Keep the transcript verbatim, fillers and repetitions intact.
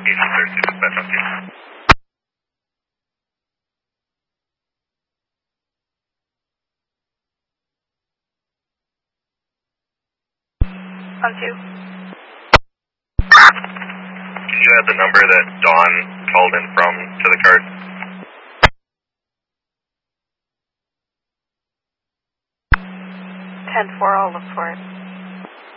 location thirty two dispatch on two. On two. Can you add the number that Dawn called in from to the card? ten four, I'll look for it.